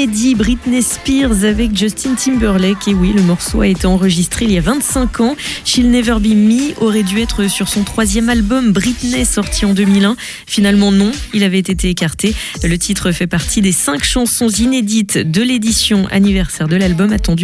inédit Britney Spears avec Justin Timberlake. Et oui, le morceau a été enregistré il y a 25 ans. She'll Never Be Me aurait dû être sur son 3e album Britney, sorti en 2001. Finalement non, il avait été écarté. Le titre fait partie des 5 chansons inédites de l'édition anniversaire de l'album, attendue